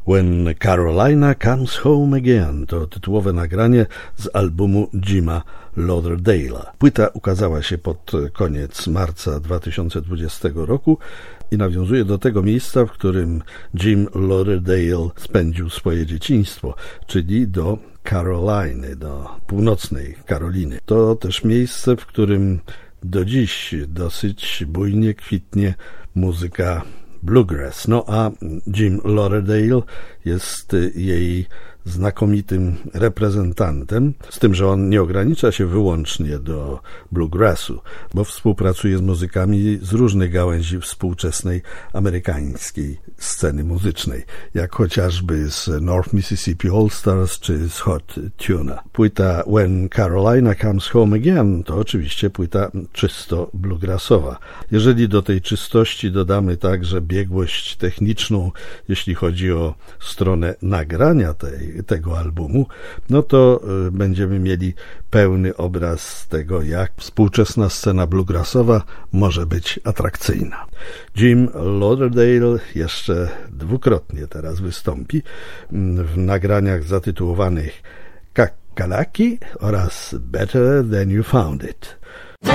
When Carolina Comes Home Again to tytułowe nagranie z albumu Jima Lauderdale'a. Płyta ukazała się pod koniec marca 2020 roku i nawiązuje do tego miejsca, w którym Jim Lauderdale spędził swoje dzieciństwo, czyli do Caroliny, do północnej Karoliny. To też miejsce, w którym do dziś dosyć bujnie kwitnie muzyka bluegrass. No a Jim Lauderdale jest jej znakomitym reprezentantem, z tym, że on nie ogranicza się wyłącznie do bluegrassu, bo współpracuje z muzykami z różnych gałęzi współczesnej amerykańskiej sceny muzycznej, jak chociażby z North Mississippi All Stars czy z Hot Tuna. Płyta When Carolina Comes Home Again to oczywiście płyta czysto bluegrassowa. Jeżeli do tej czystości dodamy także biegłość techniczną, jeśli chodzi o stronę nagrania tego albumu, no to będziemy mieli pełny obraz tego, jak współczesna scena bluegrassowa może być atrakcyjna. Jim Lauderdale jeszcze dwukrotnie teraz wystąpi w nagraniach zatytułowanych Kakalaki oraz Better Than You Found It.